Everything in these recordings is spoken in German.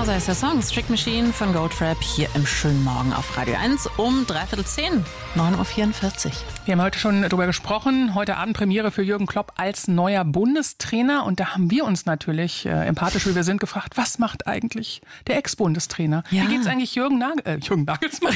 so heißt der Song. Strict Machine von Goldfrapp hier im schönen Morgen auf Radio 1 um 9:45 Uhr. Wir haben heute schon darüber gesprochen. Heute Abend Premiere für Jürgen Klopp als neuer Bundestrainer. Und da haben wir uns natürlich, empathisch wie wir sind, gefragt, was macht eigentlich der Ex-Bundestrainer? Ja. Wie geht's eigentlich Jürgen Nagelsmann?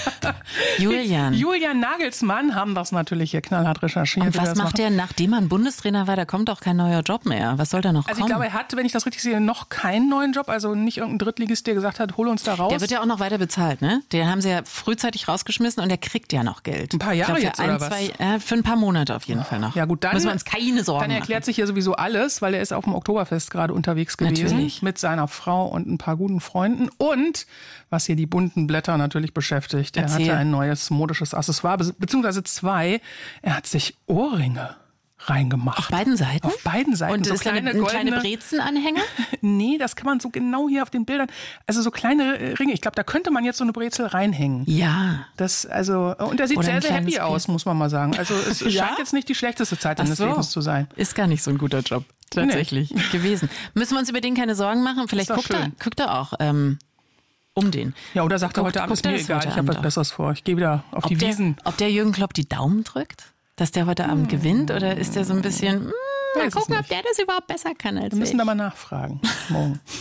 Julian Nagelsmann haben das natürlich hier knallhart recherchiert. Und was macht er, nachdem er ein Bundestrainer war? Da kommt auch kein neuer Job mehr. Was soll da noch kommen? Also ich glaube, er hat, wenn ich das richtig sehe, noch keinen neuen Job. Also nicht irgendein Drittligist, der gesagt hat, hol uns da raus. Der wird ja auch noch weiter bezahlt, ne? Den haben sie ja frühzeitig rausgeschmissen und der kriegt ja noch Geld. Ein paar Jahre jetzt oder was? Für ein paar Monate auf jeden Fall noch. Ja gut, dann müssen wir uns keine Sorgen machen. Dann erklärt sich ja sowieso alles, weil er ist auf dem Oktoberfest gerade unterwegs gewesen. Natürlich. Mit seiner Frau und ein paar guten Freunden. Und, was hier die bunten Blätter natürlich beschäftigt, er hatte ein neues modisches Accessoire, beziehungsweise zwei. Er hat sich Ohrringe reingemacht. Auf beiden Seiten? Auf beiden Seiten. Und so ist kleine Brezenanhänger? Nee, das kann man so genau hier auf den Bildern. Also so kleine Ringe. Ich glaube, da könnte man jetzt so eine Brezel reinhängen. Ja. Und er sieht sehr, sehr happy aus, muss man mal sagen. Also es scheint jetzt nicht die schlechteste Zeit seines Lebens zu sein. Ist gar nicht so ein guter Job tatsächlich gewesen. Müssen wir uns über den keine Sorgen machen? Vielleicht guckt er auch um den. Ja, oder sagt er heute Abend, ist mir egal, ich habe was Besseres vor. Ich gehe wieder auf die Wiesen. Ob der Jürgen Klopp die Daumen drückt? Dass der heute Abend gewinnt? Oder ist der so ein bisschen, mal gucken, ob der das überhaupt besser kann als ich? Wir müssen da mal nachfragen morgen.